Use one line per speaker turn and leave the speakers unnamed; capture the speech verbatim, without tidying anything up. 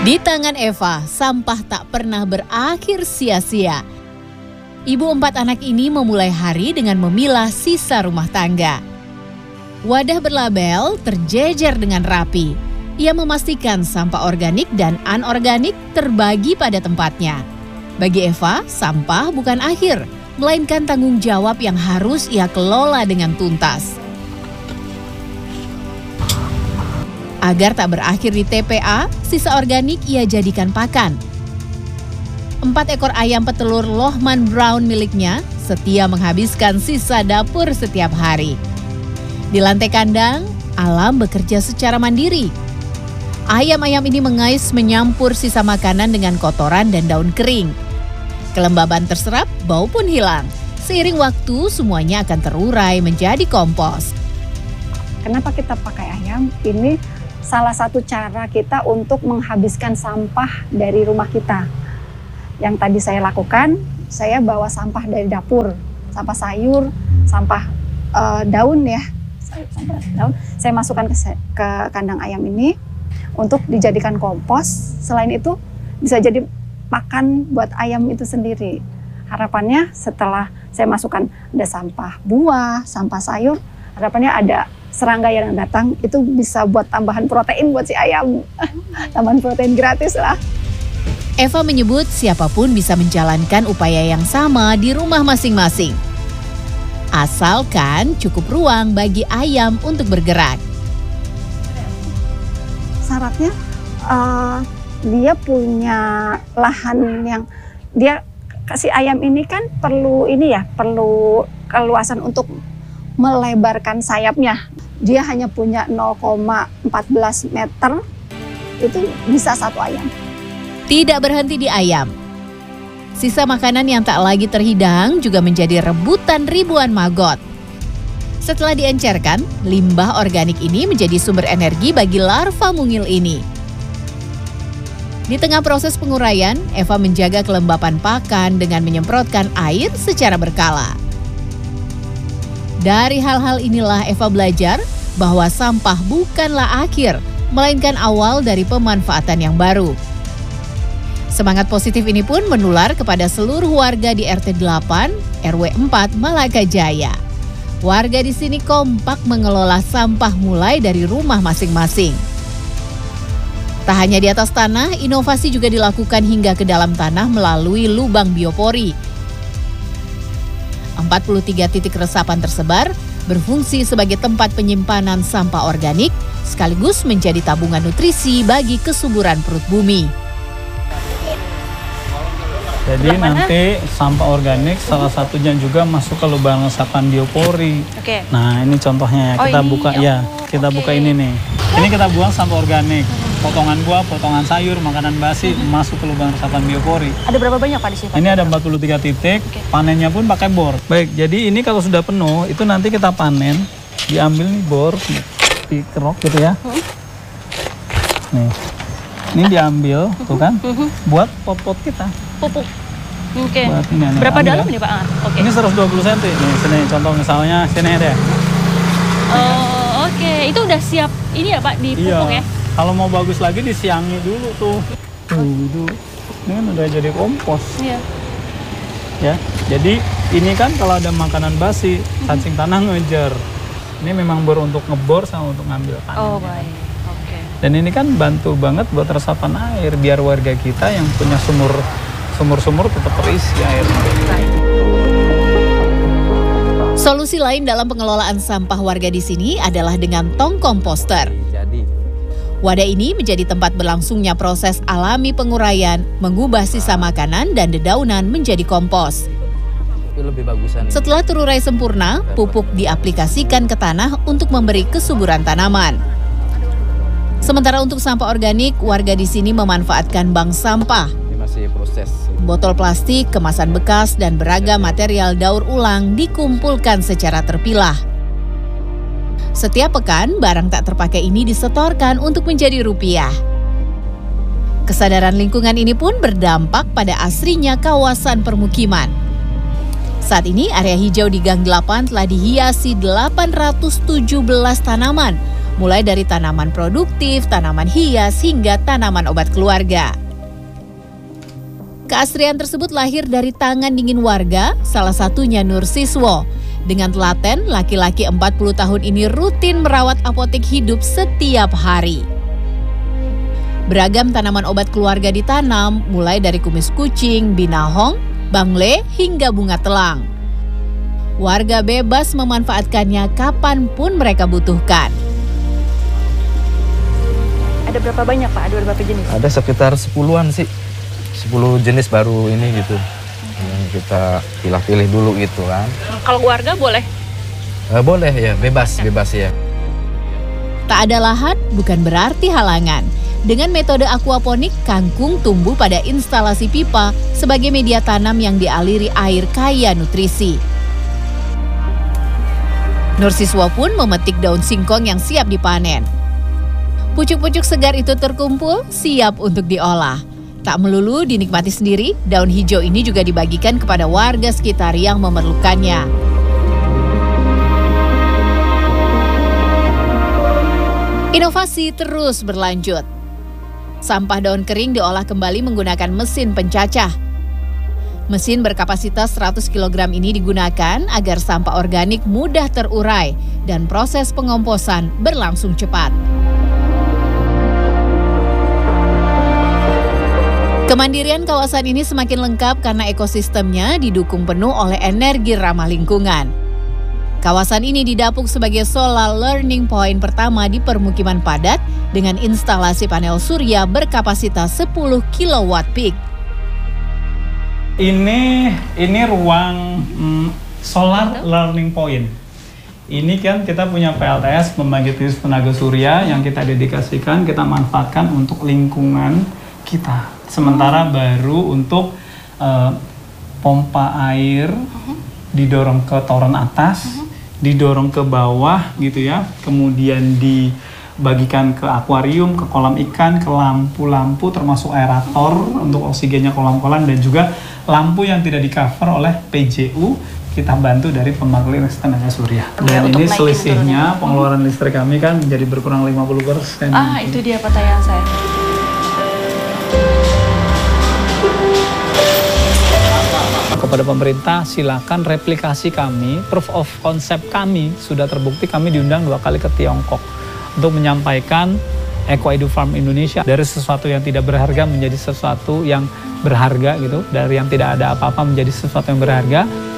Di tangan Eva, sampah tak pernah berakhir sia-sia. Ibu empat anak ini memulai hari dengan memilah sisa rumah tangga. Wadah berlabel terjejer dengan rapi. Ia memastikan sampah organik dan anorganik terbagi pada tempatnya. Bagi Eva, sampah bukan akhir, melainkan tanggung jawab yang harus ia kelola dengan tuntas. Agar tak berakhir di T P A, sisa organik ia jadikan pakan. Empat ekor ayam petelur Lohman Brown miliknya setia menghabiskan sisa dapur setiap hari. Di lantai kandang, Alam bekerja secara mandiri. Ayam-ayam ini mengais menyampur sisa makanan dengan kotoran dan daun kering. Kelembaban terserap, bau pun hilang. Seiring waktu, semuanya akan terurai menjadi kompos.
Kenapa kita pakai ayam? Ini salah satu cara kita untuk menghabiskan sampah dari rumah kita. Yang tadi saya lakukan, saya bawa sampah dari dapur, sampah sayur, sampah uh, daun ya, sampah daun. Saya masukkan ke, ke kandang ayam ini untuk dijadikan kompos. Selain itu bisa jadi pakan buat ayam itu sendiri. Harapannya setelah saya masukkan ada sampah buah, sampah sayur, harapannya ada serangga yang datang itu bisa buat tambahan protein buat si ayam. Tambahan protein gratis lah.
Eva menyebut siapapun bisa menjalankan upaya yang sama di rumah masing-masing. Asalkan cukup ruang bagi ayam untuk bergerak.
Syaratnya uh, dia punya lahan yang dia kasih ayam ini kan perlu ini ya, perlu keluasan untuk melebarkan sayapnya. Dia hanya punya nol koma empat belas meter, itu bisa satu ayam.
Tidak berhenti di ayam. Sisa makanan yang tak lagi terhidang juga menjadi rebutan ribuan maggot. Setelah diencerkan, limbah organik ini menjadi sumber energi bagi larva mungil ini. Di tengah proses penguraian, Eva menjaga kelembapan pakan dengan menyemprotkan air secara berkala. Dari hal-hal inilah Eva belajar bahwa sampah bukanlah akhir, melainkan awal dari pemanfaatan yang baru. Semangat positif ini pun menular kepada seluruh warga di R T delapan, R W empat Malaka Jaya. Warga di sini kompak mengelola sampah mulai dari rumah masing-masing. Tak hanya di atas tanah, inovasi juga dilakukan hingga ke dalam tanah melalui lubang biopori. empat puluh tiga titik resapan tersebar, berfungsi sebagai tempat penyimpanan sampah organik, sekaligus menjadi tabungan nutrisi bagi kesuburan perut bumi.
Jadi nanti sampah organik salah satunya juga masuk ke lubang resapan biopori.
Oke.
Nah ini contohnya ya, kita
oh,
buka
ini.
ya,
Oh,
kita
okay.
buka ini nih. Ini kita buang sampah organik, potongan buah, potongan sayur, makanan basi hmm. masuk ke lubang resapan biopori.
Ada berapa banyak Pak di sini?
Ini ada empat puluh tiga titik, okay. Panennya pun pakai bor. Baik, jadi ini kalau sudah penuh, itu nanti kita panen, diambil nih bor, dikerok gitu ya. Hmm. Nih, ini diambil, hmm. tuh kan, hmm. buat pot-pot kita.
Pupuk. Oke. Okay.
Ini,
berapa dalam
ya.
ini Pak? Ah, okay.
Ini seratus dua puluh sentimeter. Nih, sini contoh misalnya, sini ada.
Oh, oke. Okay. Itu udah siap ini ya Pak, dipupuk
iya.
ya?
Kalau mau bagus lagi disiangi dulu tuh. Tuh, itu. Ini kan udah jadi kompos. Iya. Ya, jadi ini kan kalau ada makanan basi, cacing tanah ngejar. Ini memang bor untuk ngebor sama untuk ngambil tanah.
Oh, baik. Oke. Okay.
Dan ini kan bantu banget buat resapan air biar warga kita yang punya sumur sumur-sumur tetap terisi air.
Solusi lain dalam pengelolaan sampah warga di sini adalah dengan tong komposter. Wadah ini menjadi tempat berlangsungnya proses alami penguraian, mengubah sisa makanan dan dedaunan menjadi kompos. Setelah terurai sempurna, pupuk diaplikasikan ke tanah untuk memberi kesuburan tanaman. Sementara untuk sampah organik, warga di sini memanfaatkan bank sampah.
Proses.
Botol plastik, kemasan bekas, dan beragam material daur ulang dikumpulkan secara terpilah. Setiap pekan, barang tak terpakai ini disetorkan untuk menjadi rupiah. Kesadaran lingkungan ini pun berdampak pada asrinya kawasan permukiman. Saat ini, area hijau di Gang delapan telah dihiasi delapan ratus tujuh belas tanaman, mulai dari tanaman produktif, tanaman hias, hingga tanaman obat keluarga. Keasrian tersebut lahir dari tangan dingin warga, salah satunya Nur Siswo. Dengan telaten, laki-laki empat puluh tahun ini rutin merawat apotek hidup setiap hari. Beragam tanaman obat keluarga ditanam, mulai dari kumis kucing, binahong, bangle, hingga bunga telang. Warga bebas memanfaatkannya kapanpun mereka butuhkan.
Ada berapa banyak Pak? Ada berapa jenis?
Ada sekitar sepuluhan sih. sepuluh jenis baru ini gitu. Yang kita pilih-pilih dulu gitu kan.
Kalau warga boleh?
Eh, boleh ya, bebas, bebas ya.
Tak ada lahan bukan berarti halangan. Dengan metode aquaponik, kangkung tumbuh pada instalasi pipa sebagai media tanam yang dialiri air kaya nutrisi. Nur Siswo pun memetik daun singkong yang siap dipanen. Pucuk-pucuk segar itu terkumpul, siap untuk diolah. Tak melulu dinikmati sendiri, daun hijau ini juga dibagikan kepada warga sekitar yang memerlukannya. Inovasi terus berlanjut. Sampah daun kering diolah kembali menggunakan mesin pencacah. Mesin berkapasitas seratus kilogram ini digunakan agar sampah organik mudah terurai dan proses pengomposan berlangsung cepat. Kemandirian kawasan ini semakin lengkap karena ekosistemnya didukung penuh oleh energi ramah lingkungan. Kawasan ini didapuk sebagai solar learning point pertama di permukiman padat dengan instalasi panel surya berkapasitas sepuluh kilowatt peak.
Ini ini ruang mm, solar learning point. Ini kan kita punya P L T S, pembangkit listrik tenaga surya, yang kita dedikasikan, kita manfaatkan untuk lingkungan kita. Sementara baru untuk uh, pompa air didorong ke toren atas, didorong ke bawah gitu ya, kemudian dibagikan ke akuarium, ke kolam ikan, ke lampu-lampu termasuk aerator untuk oksigennya kolam-kolam, dan juga lampu yang tidak di-cover oleh P J U kita bantu dari pembangkit listrik tenaga surya. Dan ini selisihnya pengeluaran listrik kami kan menjadi berkurang lima puluh persen.
Ah, itu dia pertanyaan saya.
Kepada pemerintah, silakan replikasi kami, proof of concept kami sudah terbukti. Kami diundang dua kali ke Tiongkok untuk menyampaikan Eco Edu Farm Indonesia dari sesuatu yang tidak berharga menjadi sesuatu yang berharga gitu, dari yang tidak ada apa-apa menjadi sesuatu yang berharga.